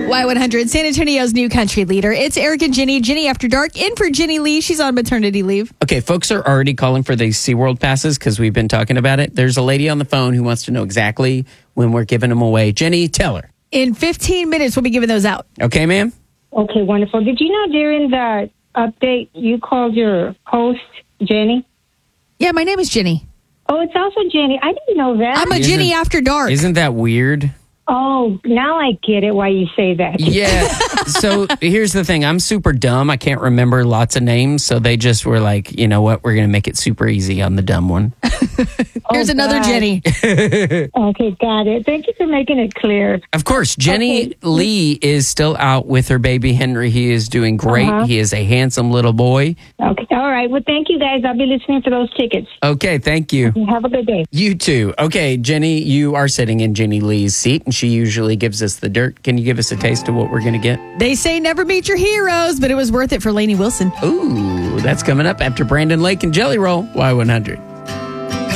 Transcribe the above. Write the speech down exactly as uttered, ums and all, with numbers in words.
Y one hundred, San Antonio's new country leader. It's Eric and Ginny. Ginny After Dark, in for Ginny Lee. She's on maternity leave. Okay, folks are already calling for these SeaWorld passes because we've been talking about it. There's a lady on the phone who wants to know exactly when we're giving them away. Jenny, tell her. In fifteen minutes, we'll be giving those out. Okay, ma'am? Okay, wonderful. Did you know during the update you called your host Jenny? Yeah, my name is Ginny. Oh, it's also Jenny. I didn't know that. I'm a Isn't- Ginny After Dark. Isn't that weird? Oh, now I get it why you say that. Yeah. So here's the thing. I'm super dumb. I can't remember lots of names. So they just were like, you know what? We're going to make it super easy on the dumb one. Here's Oh, another God. Jenny. Okay, got it. Thank you for making it clear. Of course, Jenny Okay. Lee is still out with her baby Henry. He is doing great. Uh-huh. He is a handsome little boy. Okay, all right. Well, thank you, guys. I'll be listening for those tickets. Okay, thank you. Have a good day. You too. Okay, Jenny, you are sitting in Jenny Lee's seat, and she usually gives us the dirt. Can you give us a taste of what we're going to get? They say never meet your heroes, but it was worth it for Lainey Wilson. Ooh, that's coming up after Brandon Lake and Jelly Roll, Y one hundred.